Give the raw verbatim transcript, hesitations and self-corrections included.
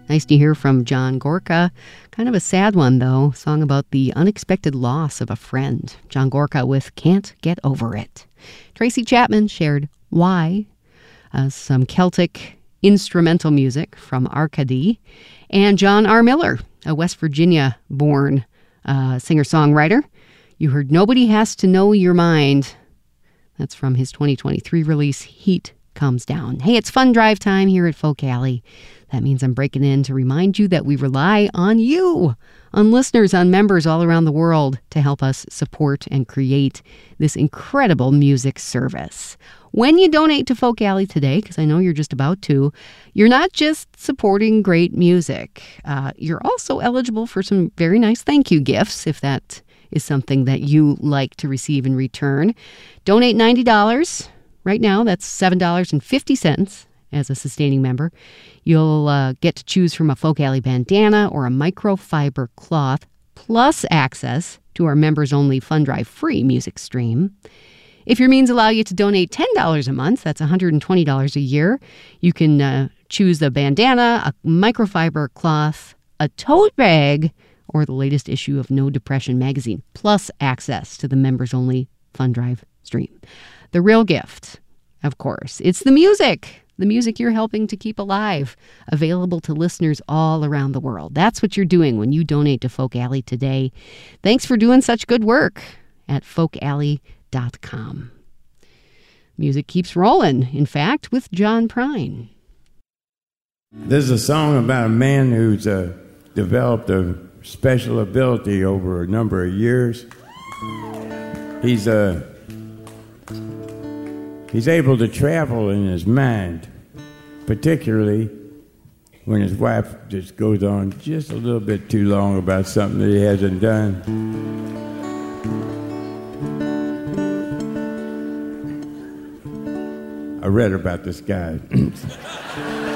Nice to hear from John Gorka. Kind of a sad one, though. Song about the unexpected loss of a friend. John Gorka with Can't Get Over It. Tracy Chapman shared Why, uh, some Celtic instrumental music from Arcady. And John R. Miller, a West Virginia-born uh, singer-songwriter. You heard Nobody Has to Know Your Mind. That's from his twenty twenty-three release, Heat Comes Down. Hey, it's fun drive time here at Folk Alley. That means I'm breaking in to remind you that we rely on you, on listeners, on members all around the world to help us support and create this incredible music service. When you donate to Folk Alley today, because I know you're just about to, you're not just supporting great music. Uh, you're also eligible for some very nice thank you gifts, if that is something that you like to receive in return. Donate ninety dollars. Right now, that's seven dollars and fifty cents as a sustaining member. You'll uh, get to choose from a Folk Alley bandana or a microfiber cloth, plus access to our members-only Fun Drive free music stream. If your means allow you to donate ten dollars a month, that's one hundred twenty dollars a year, you can uh, choose the bandana, a microfiber cloth, a tote bag, or the latest issue of No Depression magazine, plus access to the members-only Fun Drive stream. The real gift, of course, it's the music. The music you're helping to keep alive, available to listeners all around the world. That's what you're doing when you donate to Folk Alley today. Thanks for doing such good work at folk alley dot com. Music keeps rolling, in fact, with John Prine. This is a song about a man who's uh, developed a special ability over a number of years. He's uh, he's able to travel in his mind, particularly when his wife just goes on just a little bit too long about something that he hasn't done. I read about this guy.